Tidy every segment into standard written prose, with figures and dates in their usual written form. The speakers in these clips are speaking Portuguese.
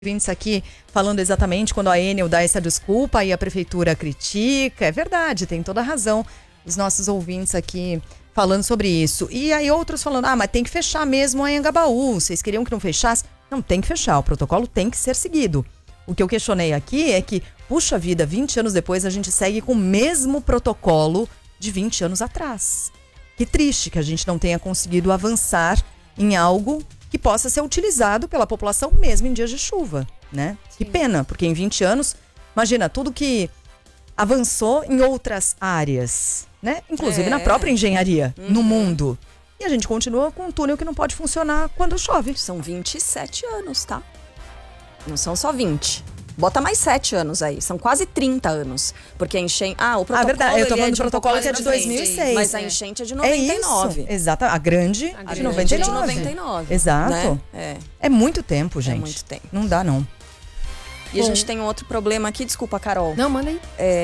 Ouvintes aqui falando exatamente quando a Enel dá essa desculpa e a prefeitura critica. É verdade, tem toda a razão os nossos ouvintes aqui falando sobre isso. E aí outros falando, mas tem que fechar mesmo a Anhangabaú. Vocês queriam que não fechasse? Não, tem que fechar, o protocolo tem que ser seguido. O que eu questionei aqui é que, puxa vida, 20 anos depois a gente segue com o mesmo protocolo de 20 anos atrás. Que triste que a gente não tenha conseguido avançar em algo que possa ser utilizado pela população mesmo em dias de chuva, né? Sim. Que pena, porque em 20 anos, imagina, tudo que avançou em outras áreas, né? Inclusive na própria engenharia, no mundo. E a gente continua com um túnel que não pode funcionar quando chove. São 27 anos, tá? Não são só 20. Bota mais 7 anos aí, são quase 30 anos. Porque a enchente... o protocolo... verdade, eu tô falando do protocolo que é de 2006. Mas a enchente é de 99. É isso, exato. A grande de 99. É de 99. Exato. Né? É muito tempo, gente. É muito tempo. Não dá, não. E a gente tem um outro problema aqui, desculpa, Carol. Não, manda aí.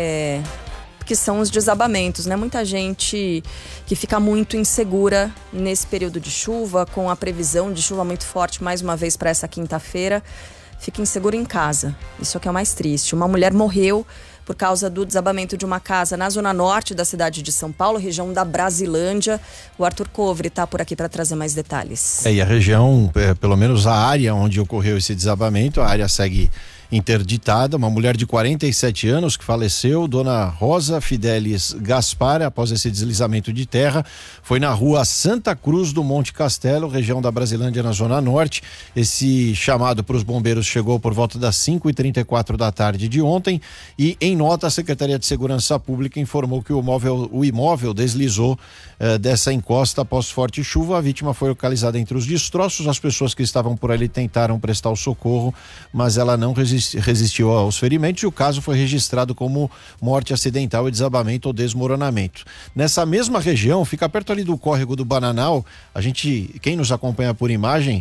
Que são os desabamentos, né? Muita gente que fica muito insegura nesse período de chuva, com a previsão de chuva muito forte, mais uma vez para essa quinta-feira. Fica inseguro em casa. Isso é o que é o mais triste. Uma mulher morreu por causa do desabamento de uma casa na zona norte da cidade de São Paulo, região da Brasilândia. O Arthur Covre está por aqui para trazer mais detalhes. E a região, pelo menos a área onde ocorreu esse desabamento, a área segue interditada. Uma mulher de 47 anos que faleceu, dona Rosa Fidelis Gaspar, após esse deslizamento de terra, foi na rua Santa Cruz do Monte Castelo, região da Brasilândia, na zona norte. Esse chamado para os bombeiros chegou por volta das 5h34 da tarde de ontem e, em nota, a Secretaria de Segurança Pública informou que o imóvel deslizou dessa encosta após forte chuva. A vítima foi localizada entre os destroços. As pessoas que estavam por ali tentaram prestar o socorro, mas ela não resistiu aos ferimentos e o caso foi registrado como morte acidental e desabamento ou desmoronamento. Nessa mesma região, fica perto ali do córrego do Bananal, quem nos acompanha por imagem,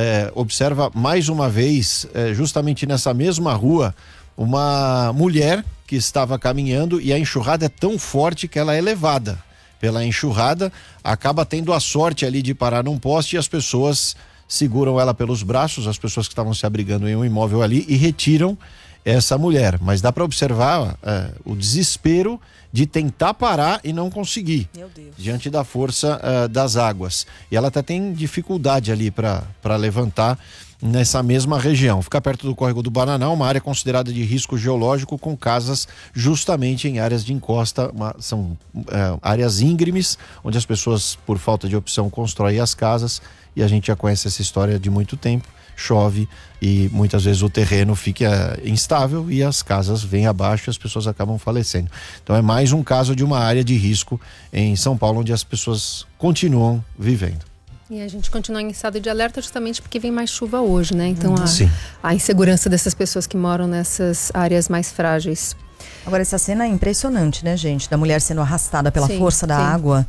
observa mais uma vez, justamente nessa mesma rua, uma mulher que estava caminhando e a enxurrada é tão forte que ela é levada pela enxurrada, acaba tendo a sorte ali de parar num poste e as pessoas seguram ela pelos braços, as pessoas que estavam se abrigando em um imóvel ali, e retiram essa mulher. Mas dá para observar o desespero de tentar parar e não conseguir. Meu Deus. Diante da força das águas. E ela até tem dificuldade ali para levantar nessa mesma região. Fica perto do córrego do Bananal, uma área considerada de risco geológico, com casas justamente em áreas de encosta, são áreas íngremes, onde as pessoas, por falta de opção, constroem as casas, e a gente já conhece essa história de muito tempo. Chove e muitas vezes o terreno fica instável e as casas vêm abaixo e as pessoas acabam falecendo. Então é mais um caso de uma área de risco em São Paulo, onde as pessoas continuam vivendo. E a gente continua em estado de alerta justamente porque vem mais chuva hoje, né? Então a insegurança dessas pessoas que moram nessas áreas mais frágeis. Agora, essa cena é impressionante, né, gente? Da mulher sendo arrastada pela força da água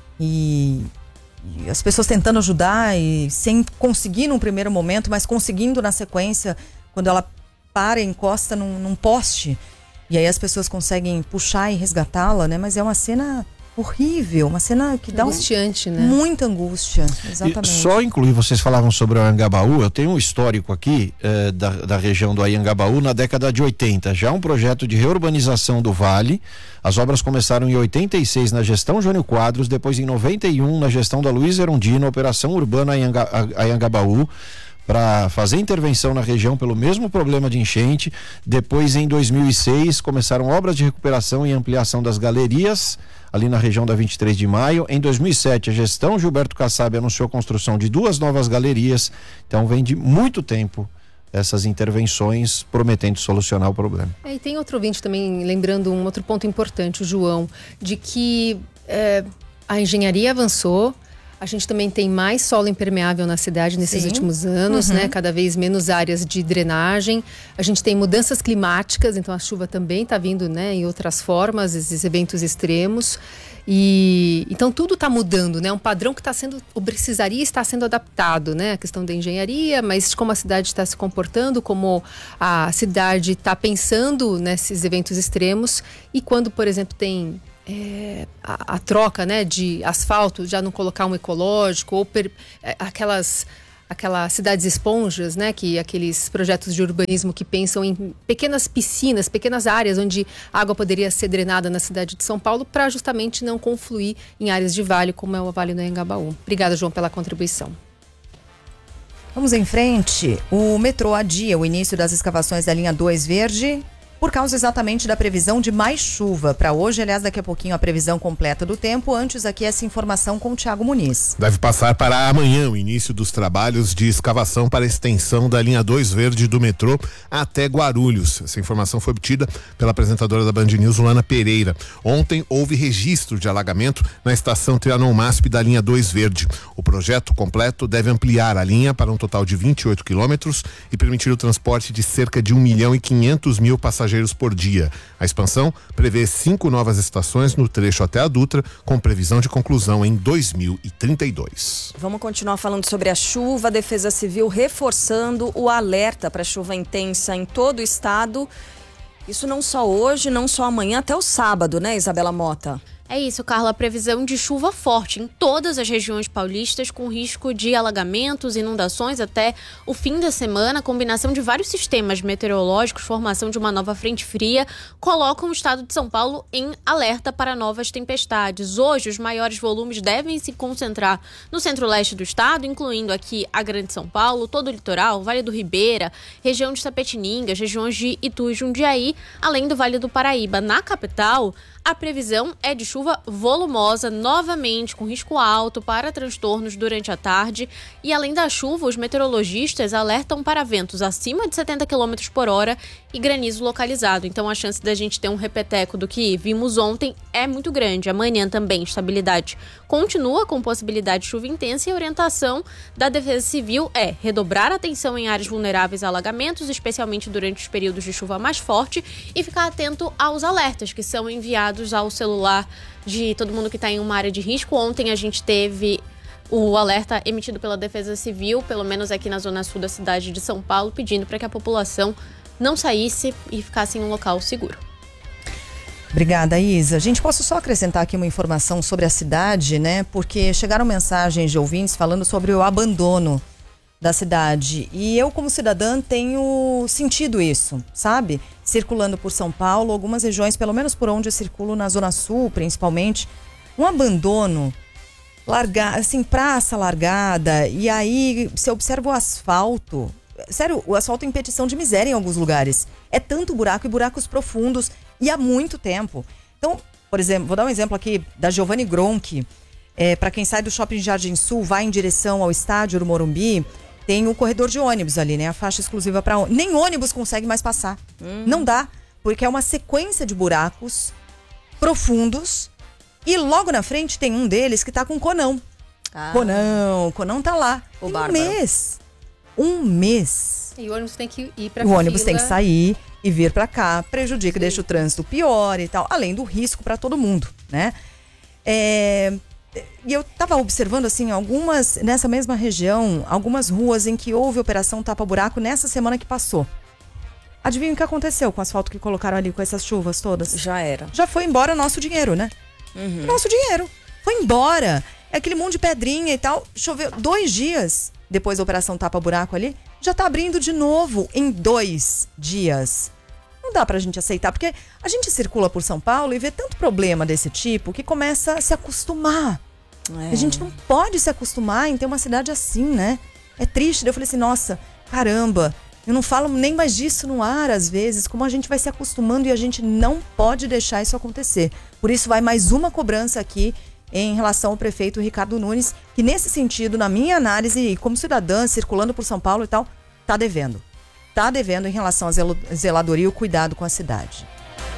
e as pessoas tentando ajudar e sem conseguir num primeiro momento, mas conseguindo na sequência, quando ela para e encosta num poste. E aí as pessoas conseguem puxar e resgatá-la, né? Mas é uma cena horrível, uma cena que dá angustiante, né? Muita angústia, exatamente. E só incluir, vocês falavam sobre o Anhangabaú, eu tenho um histórico aqui da região do Anhangabaú na década de 80, já um projeto de reurbanização do Vale. As obras começaram em 86 na gestão Jânio Quadros, depois em 91 na gestão da Luiz Erundina, Operação Urbana Anhangabaú, para fazer intervenção na região pelo mesmo problema de enchente. Depois, em 2006, começaram obras de recuperação e ampliação das galerias ali na região da 23 de maio. Em 2007, a gestão Gilberto Kassab anunciou a construção de 2 novas galerias. Então, vem de muito tempo essas intervenções prometendo solucionar o problema. E tem outro ouvinte também, lembrando um outro ponto importante, o João, de que a engenharia avançou. A gente também tem mais solo impermeável na cidade nesses últimos anos, né? Cada vez menos áreas de drenagem. A gente tem mudanças climáticas, então a chuva também está vindo, né, em outras formas, esses eventos extremos. E então tudo está mudando, né? Um padrão que precisaria estar sendo adaptado, né? A questão da engenharia, mas como a cidade está se comportando, como a cidade está pensando nesses eventos extremos. E quando, por exemplo, tem a troca, né, de asfalto, já não colocar um ecológico, ou aquelas aquelas cidades esponjas, né? Que aqueles projetos de urbanismo que pensam em pequenas piscinas, pequenas áreas onde a água poderia ser drenada na cidade de São Paulo para justamente não confluir em áreas de vale, como é o Vale do Anhangabaú. Obrigada, João, pela contribuição. Vamos em frente. O metrô adia o início das escavações da linha 2 verde por causa exatamente da previsão de mais chuva. Para hoje, aliás, daqui a pouquinho a previsão completa do tempo. Antes aqui essa informação com o Thiago Muniz. Deve passar para amanhã o início dos trabalhos de escavação para a extensão da linha 2 verde do metrô até Guarulhos. Essa informação foi obtida pela apresentadora da Band News, Luana Pereira. Ontem houve registro de alagamento na estação Trianon-Masp da linha 2 verde. O projeto completo deve ampliar a linha para um total de 28 quilômetros e permitir o transporte de cerca de 1.500.000 passageiros por dia. A expansão prevê 5 novas estações no trecho até a Dutra, com previsão de conclusão em 2032. Vamos continuar falando sobre a chuva. A Defesa Civil reforçando o alerta para chuva intensa em todo o estado. Isso não só hoje, não só amanhã, até o sábado, né, Isabela Mota? É isso, Carla. A previsão de chuva forte em todas as regiões paulistas, com risco de alagamentos, inundações até o fim da semana. A combinação de vários sistemas meteorológicos, formação de uma nova frente fria, colocam o estado de São Paulo em alerta para novas tempestades. Hoje, os maiores volumes devem se concentrar no centro-leste do estado, incluindo aqui a Grande São Paulo, todo o litoral, Vale do Ribeira, região de Tapetiningas, regiões de Itu e Jundiaí, além do Vale do Paraíba. Na capital, a previsão é de chuva volumosa, novamente com risco alto para transtornos durante a tarde. E além da chuva, os meteorologistas alertam para ventos acima de 70 km por hora e granizo localizado. Então a chance da gente ter um repeteco do que vimos ontem é muito grande. Amanhã também estabilidade continua com possibilidade de chuva intensa e a orientação da Defesa Civil é redobrar a atenção em áreas vulneráveis a alagamentos, especialmente durante os períodos de chuva mais forte, e ficar atento aos alertas que são enviados ao celular de todo mundo que está em uma área de risco. Ontem a gente teve o alerta emitido pela Defesa Civil, pelo menos aqui na zona sul da cidade de São Paulo, pedindo para que a população não saísse e ficasse em um local seguro. Obrigada, Isa. Gente, posso só acrescentar aqui uma informação sobre a cidade, né? Porque chegaram mensagens de ouvintes falando sobre o abandono da cidade. E eu, como cidadã, tenho sentido isso, sabe? Circulando por São Paulo, algumas regiões, pelo menos por onde eu circulo, na Zona Sul, principalmente, um abandono, assim, praça largada, e aí você observa o asfalto. Sério, o asfalto em petição de miséria em alguns lugares. É tanto buraco e buracos profundos, e há muito tempo. Então, por exemplo, vou dar um exemplo aqui da Giovanni Gronchi. Para quem sai do Shopping Jardim Sul, vai em direção ao estádio do Morumbi, tem o corredor de ônibus ali, né? A faixa exclusiva para ônibus. Nem ônibus consegue mais passar. Não dá, porque é uma sequência de buracos profundos e logo na frente tem um deles que tá com conão. Conão tá lá. O Um mês. E o ônibus tem que ir para O ônibus tem que sair e vir para cá. Prejudica, deixa o trânsito pior e tal. Além do risco para todo mundo, né? E eu estava observando, assim, nessa mesma região, algumas ruas em que houve operação tapa-buraco nessa semana que passou. Adivinha o que aconteceu com o asfalto que colocaram ali com essas chuvas todas? Já era. Já foi embora nosso dinheiro, né? Nosso dinheiro. Foi embora. É aquele monte de pedrinha e tal. Choveu 2 dias depois da operação tapa-buraco ali. Já tá abrindo de novo em 2 dias. Não dá pra gente aceitar, porque a gente circula por São Paulo e vê tanto problema desse tipo que começa a se acostumar. A gente não pode se acostumar em ter uma cidade assim, né? É triste. Eu falei assim, nossa, caramba, eu não falo nem mais disso no ar às vezes, como a gente vai se acostumando e a gente não pode deixar isso acontecer. Por isso vai mais uma cobrança aqui em relação ao prefeito Ricardo Nunes, que nesse sentido, na minha análise, como cidadã circulando por São Paulo e tal, tá devendo. Tá devendo em relação à zeladoria e o cuidado com a cidade.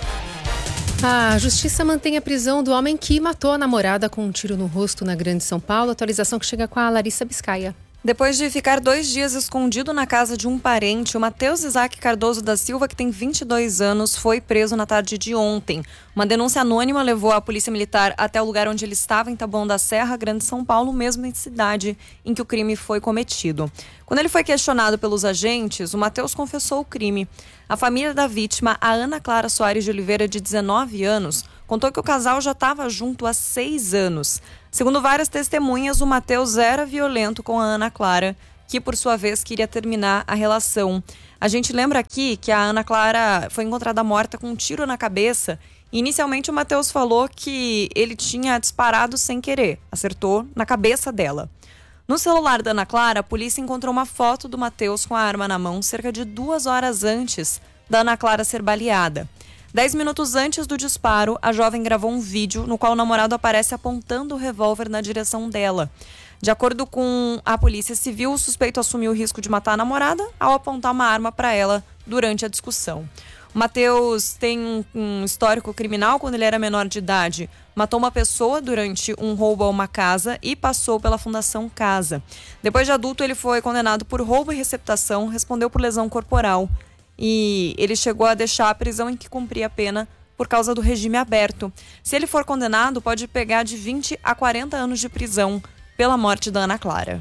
A justiça mantém a prisão do homem que matou a namorada com um tiro no rosto na Grande São Paulo. Atualização que chega com a Larissa Biscaia. Depois de ficar 2 dias escondido na casa de um parente, o Matheus Isaac Cardoso da Silva, que tem 22 anos, foi preso na tarde de ontem. Uma denúncia anônima levou a polícia militar até o lugar onde ele estava, em Taboão da Serra, Grande São Paulo, mesma cidade em que o crime foi cometido. Quando ele foi questionado pelos agentes, o Matheus confessou o crime. A família da vítima, a Ana Clara Soares de Oliveira, de 19 anos, contou que o casal já estava junto há 6 anos. Segundo várias testemunhas, o Matheus era violento com a Ana Clara que por sua vez queria terminar a relação. A gente lembra aqui que a Ana Clara foi encontrada morta com um tiro na cabeça. Inicialmente o Matheus falou que ele tinha disparado sem querer, acertou na cabeça dela. No celular da Ana Clara, a polícia encontrou uma foto do Matheus com a arma na mão cerca de 2 horas antes da Ana Clara ser baleada. 10 minutos antes do disparo, a jovem gravou um vídeo no qual o namorado aparece apontando o revólver na direção dela. De acordo com a Polícia Civil, o suspeito assumiu o risco de matar a namorada ao apontar uma arma para ela durante a discussão. O Matheus tem um histórico criminal. Quando ele era menor de idade, matou uma pessoa durante um roubo a uma casa e passou pela Fundação Casa. Depois de adulto, ele foi condenado por roubo e receptação, respondeu por lesão corporal e ele chegou a deixar a prisão em que cumpria a pena por causa do regime aberto. Se ele for condenado, pode pegar de 20 a 40 anos de prisão pela morte da Ana Clara.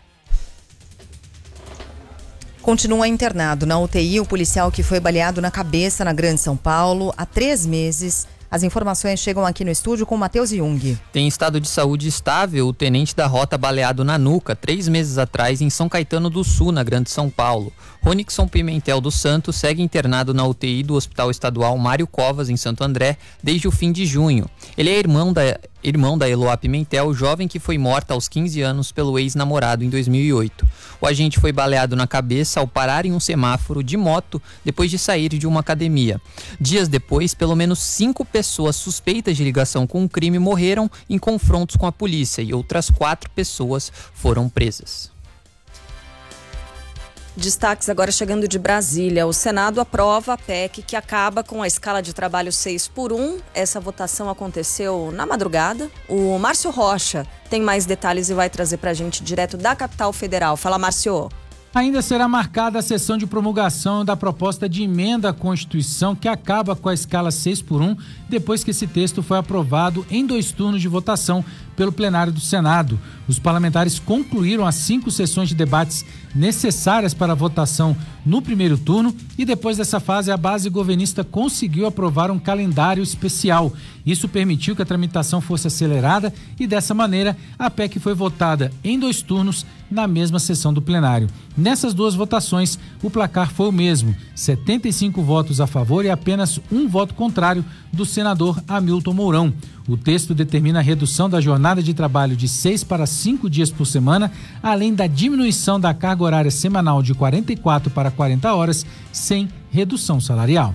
Continua internado na UTI o policial que foi baleado na cabeça na Grande São Paulo há 3 meses. As informações chegam aqui no estúdio com o Matheus Jung. Tem estado de saúde estável o tenente da rota baleado na nuca 3 meses atrás em São Caetano do Sul, na Grande São Paulo. Ronixson Pimentel dos Santos segue internado na UTI do Hospital Estadual Mário Covas, em Santo André, desde o fim de junho. Ele é irmão da Eloá Pimentel, jovem que foi morta aos 15 anos pelo ex-namorado em 2008. O agente foi baleado na cabeça ao parar em um semáforo de moto depois de sair de uma academia. Dias depois, pelo menos 5 pessoas suspeitas de ligação com o crime morreram em confrontos com a polícia e outras 4 pessoas foram presas. Destaques agora chegando de Brasília. O Senado aprova a PEC que acaba com a escala de trabalho 6x1. Essa votação aconteceu na madrugada. O Márcio Rocha tem mais detalhes e vai trazer pra gente direto da capital federal. Fala, Márcio. Ainda será marcada a sessão de promulgação da proposta de emenda à Constituição que acaba com a escala 6x1, depois que esse texto foi aprovado em 2 turnos de votação pelo plenário do Senado. Os parlamentares concluíram as 5 sessões de debates necessárias para a votação no primeiro turno e depois dessa fase a base governista conseguiu aprovar um calendário especial. Isso permitiu que a tramitação fosse acelerada e dessa maneira a PEC foi votada em 2 turnos na mesma sessão do plenário. Nessas 2 votações, o placar foi o mesmo, 75 votos a favor e apenas 1 voto contrário do senador Hamilton Mourão. O texto determina a redução da jornada de trabalho de 6 para 5 dias por semana, além da diminuição da carga horária semanal de 44 para 40 horas, sem redução salarial.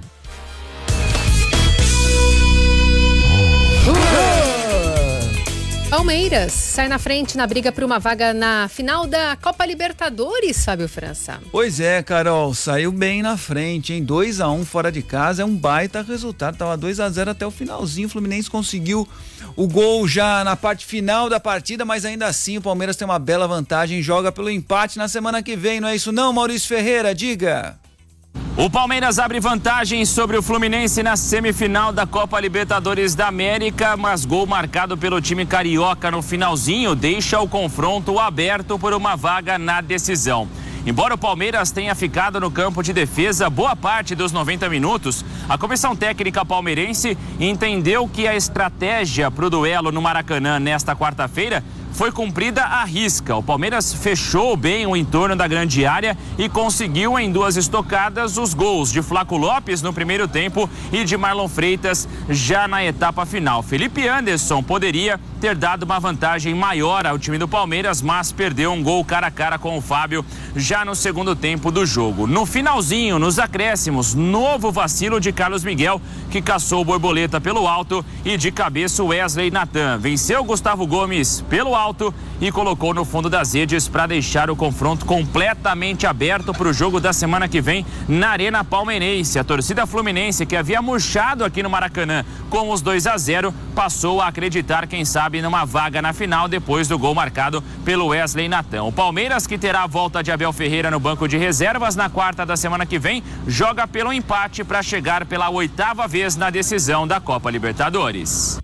Palmeiras sai na frente na briga por uma vaga na final da Copa Libertadores, Fábio França. Pois é, Carol, saiu bem na frente, hein? 2-1 fora de casa, é um baita resultado, tava 2-0 até o finalzinho, o Fluminense conseguiu o gol já na parte final da partida, mas ainda assim o Palmeiras tem uma bela vantagem, joga pelo empate na semana que vem, não é isso não, Maurício Ferreira? Diga! O Palmeiras abre vantagem sobre o Fluminense na semifinal da Copa Libertadores da América, mas gol marcado pelo time carioca no finalzinho deixa o confronto aberto por uma vaga na decisão. Embora o Palmeiras tenha ficado no campo de defesa boa parte dos 90 minutos, a comissão técnica palmeirense entendeu que a estratégia para o duelo no Maracanã nesta quarta-feira foi cumprida à risca. O Palmeiras fechou bem o entorno da grande área e conseguiu em 2 estocadas os gols de Flaco Lopes no primeiro tempo e de Marlon Freitas já na etapa final. Felipe Anderson poderia ter dado uma vantagem maior ao time do Palmeiras, mas perdeu um gol cara a cara com o Fábio já no segundo tempo do jogo. No finalzinho, nos acréscimos, novo vacilo de Carlos Miguel, que caçou borboleta pelo alto, e de cabeça o Wesley Natan venceu Gustavo Gomes pelo alto e colocou no fundo das redes para deixar o confronto completamente aberto para o jogo da semana que vem na Arena Palmeirense. A torcida fluminense, que havia murchado aqui no Maracanã com os 2-0, passou a acreditar, quem sabe, numa vaga na final depois do gol marcado pelo Wesley Natan. O Palmeiras, que terá a volta de Abel Ferreira no banco de reservas na quarta da semana que vem, joga pelo empate para chegar pela 8ª vez na decisão da Copa Libertadores.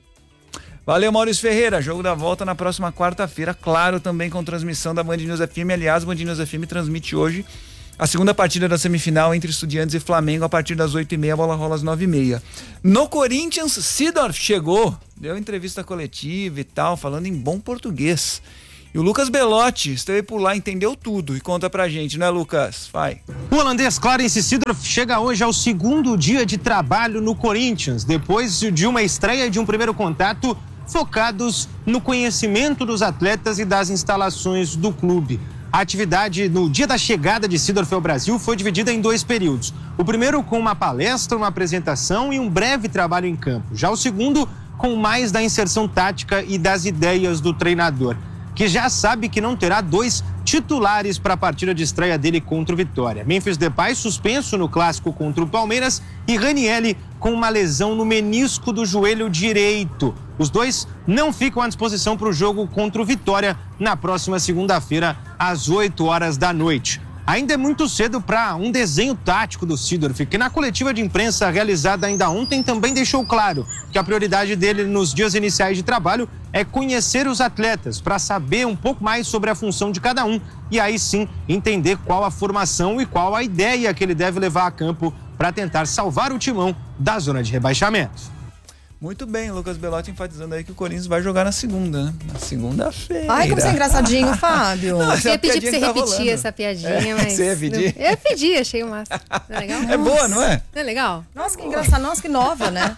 Valeu, Maurício Ferreira. Jogo da volta na próxima quarta-feira, claro, também com transmissão da Band News FM. Aliás, a Band News FM transmite hoje a segunda partida da semifinal entre Estudiantes e Flamengo a partir das 8h30, a bola rola às 9h30. No Corinthians, Seedorf chegou, deu entrevista coletiva e tal, falando em bom português. E o Lucas Belotti esteve por lá, entendeu tudo e conta pra gente, né, Lucas? Vai. O holandês Clarence Seedorf chega hoje ao segundo dia de trabalho no Corinthians, depois de uma estreia de um primeiro contato focados no conhecimento dos atletas e das instalações do clube. A atividade no dia da chegada de Seedorf ao Brasil foi dividida em 2 períodos. O primeiro com uma palestra, uma apresentação e um breve trabalho em campo. Já o segundo com mais da inserção tática e das ideias do treinador, que já sabe que não terá 2 titulares para a partida de estreia dele contra o Vitória. Memphis Depay suspenso no clássico contra o Palmeiras e Ranieri com uma lesão no menisco do joelho direito. Os 2 não ficam à disposição para o jogo contra o Vitória na próxima segunda-feira, às 20h. Ainda é muito cedo para um desenho tático do Seedorf, que na coletiva de imprensa realizada ainda ontem também deixou claro que a prioridade dele nos dias iniciais de trabalho é conhecer os atletas para saber um pouco mais sobre a função de cada um e aí sim entender qual a formação e qual a ideia que ele deve levar a campo para tentar salvar o timão da zona de rebaixamento. Muito bem, Lucas Belotti enfatizando aí que o Corinthians vai jogar na segunda, né? Na segunda-feira. Ai, como você é engraçadinho, Fábio. Eu ia pedir pra você repetir essa piadinha, mas... Você ia pedir? Eu ia pedir, achei o máximo. Não é legal? É boa, não é? Não é legal? Nossa, que engraçado. Nossa, que nova, né?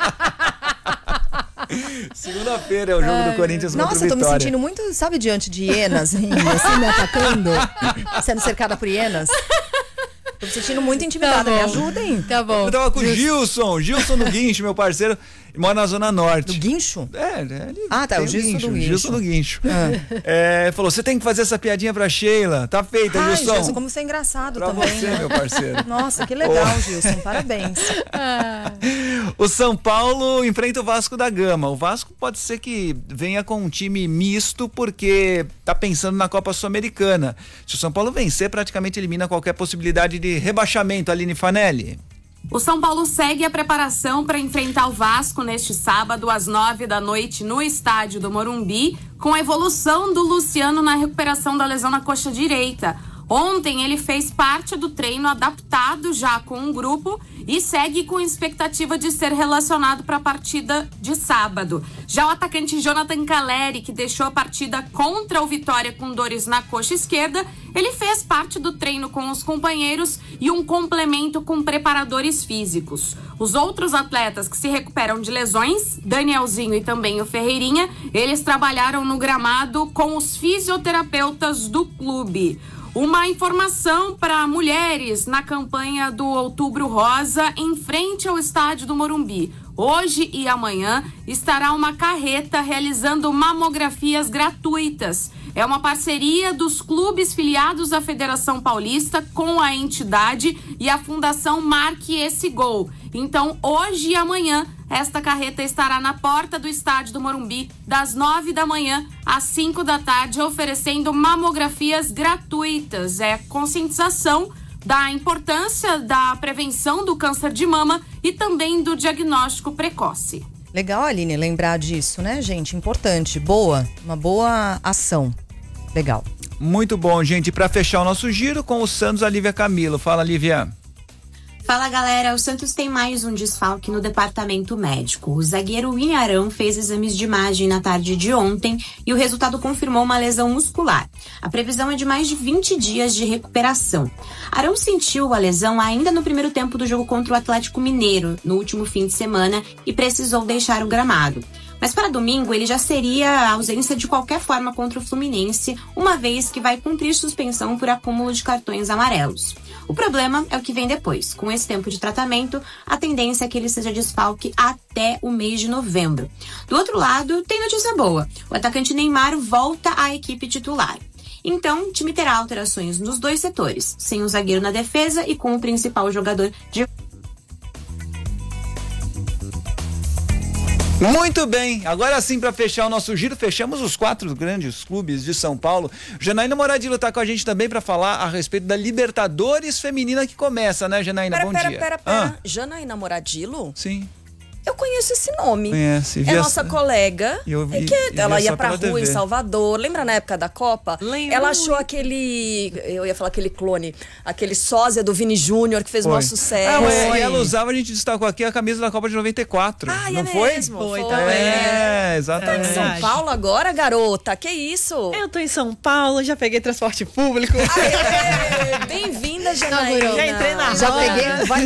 Segunda-feira é o jogo do Corinthians contra o Vitória. Nossa, eu tô me sentindo muito, sabe, diante de hienas, assim, me atacando, sendo cercada por hienas. Tô me sentindo muito intimidada, me ajudem. Tá bom. Eu tava com o Gilson do Guincho, meu parceiro, mora na Zona Norte. Do Guincho? Ele tá, o Gilson do Guincho. Gilson do Guincho. Falou, você tem que fazer essa piadinha pra Sheila. Tá feita, Gilson. Gilson, como você é engraçado pra também, você, né? meu parceiro. Nossa, que legal, Gilson, parabéns. O São Paulo enfrenta o Vasco da Gama. O Vasco pode ser que venha com um time misto, porque tá pensando na Copa Sul-Americana. Se o São Paulo vencer, praticamente elimina qualquer possibilidade de rebaixamento, Aline Fanelli. O São Paulo segue a preparação para enfrentar o Vasco neste sábado às 21h no estádio do Morumbi, com a evolução do Luciano na recuperação da lesão na coxa direita. Ontem ele fez parte do treino adaptado já com um grupo e segue com expectativa de ser relacionado para a partida de sábado. Já o atacante Jonathan Calleri, que deixou a partida contra o Vitória com dores na coxa esquerda, ele fez parte do treino com os companheiros e um complemento com preparadores físicos. Os outros atletas que se recuperam de lesões, Danielzinho e também o Ferreirinha, eles trabalharam no gramado com os fisioterapeutas do clube. Uma informação para mulheres na campanha do Outubro Rosa em frente ao estádio do Morumbi. Hoje e amanhã estará uma carreta realizando mamografias gratuitas. É uma parceria dos clubes filiados à Federação Paulista com a entidade e a Fundação Marque Esse Gol. Então, hoje e amanhã, esta carreta estará na porta do estádio do Morumbi, das 9h às 5h, oferecendo mamografias gratuitas. É conscientização da importância da prevenção do câncer de mama e também do diagnóstico precoce. Legal, Aline, lembrar disso, né, gente? Importante, uma boa ação. Legal. Muito bom, gente. Para fechar o nosso giro com o Santos, a Lívia Camilo. Fala, Lívia. Fala, galera. O Santos tem mais um desfalque no departamento médico. O zagueiro William Arão fez exames de imagem na tarde de ontem e o resultado confirmou uma lesão muscular. A previsão é de mais de 20 dias de recuperação. Arão sentiu a lesão ainda no primeiro tempo do jogo contra o Atlético Mineiro, no último fim de semana, e precisou deixar o gramado. Mas para domingo ele já seria a ausência de qualquer forma contra o Fluminense, uma vez que vai cumprir suspensão por acúmulo de cartões amarelos. O problema é o que vem depois. Com esse tempo de tratamento, a tendência é que ele seja desfalque até o mês de novembro. Do outro lado, tem notícia boa. O atacante Neymar volta à equipe titular. Então, o time terá alterações nos 2 setores, sem o zagueiro na defesa e com o principal jogador de... Muito bem, agora sim, para fechar o nosso giro, fechamos os 4 grandes clubes de São Paulo. Janaína Moradillo está com a gente também para falar a respeito da Libertadores Feminina que começa, né, Janaína? Bom dia. Janaína Moradillo? Sim. Eu conheço esse nome. Conhece. É nossa colega. Ela ia pra rua TV. em Salvador. Lembra na época da Copa? Lembro. Ela achou eu ia falar aquele clone, aquele sósia do Vini Júnior que fez o maior sucesso. E ela usava, a gente destacou aqui, a camisa da Copa de 94. Não foi? Mesmo? Foi também. Exatamente. Tá em São Paulo agora, garota? Que isso? Eu tô em São Paulo, já peguei transporte público. Bem-vinda, Janaína. Já entrei na Já roda. peguei.